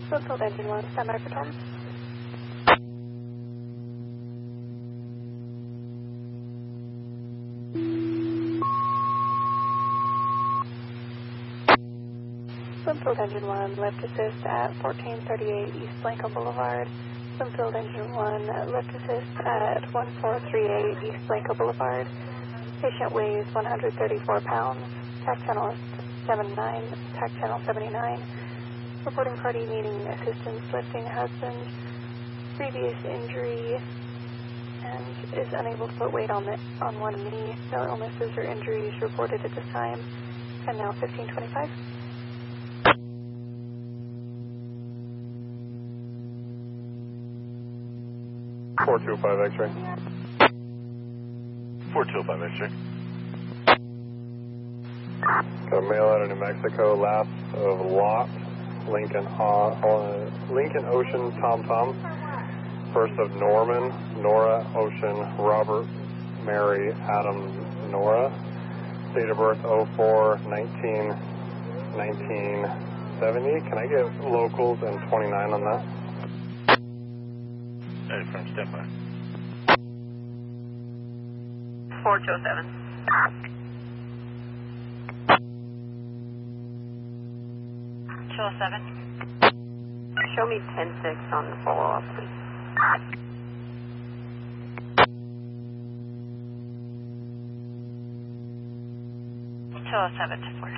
Sunfield Engine 1, standby for Tom. Sunfield Engine 1, lift assist at 1438 East Blanco Boulevard. Sunfield Engine 1, lift assist at 1438 East Blanco Boulevard. Patient weighs 134 pounds. TAC channel is 79, TAC channel 79. Reporting party needing assistance lifting husband. Previous injury and is unable to put weight on one knee. No illnesses or injuries reported at this time. And now 1525. 425 X-ray. 425 X-ray. Got a mail out of New Mexico, last of lot, Lincoln Ocean, Tom Tom. First of Norman, Nora, Ocean, Robert, Mary, Adam, Nora. Date of birth 04-19-1970. Can I get locals and 29 on that? Ready from standby. 4207. Show 7. Show me 10-6 on the follow-up, please. Show 7 to 4.